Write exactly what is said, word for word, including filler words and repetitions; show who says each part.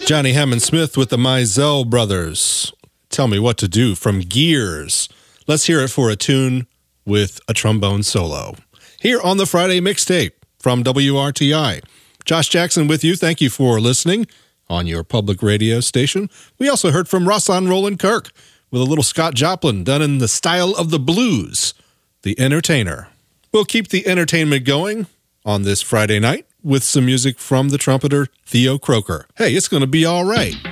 Speaker 1: Johnny Hammond Smith with the Mizell Brothers. Tell Me What to Do from Gears. Let's hear it for a tune with a trombone solo. Here on the Friday Mixtape from W R T I. Josh Jackson with you. Thank you for listening on your public radio station. We also heard from Rossan Roland Kirk with a little Scott Joplin done in the style of the blues, The Entertainer. We'll keep the entertainment going on this Friday night with some music from the trumpeter Theo Croker. Hey, it's going to be all right.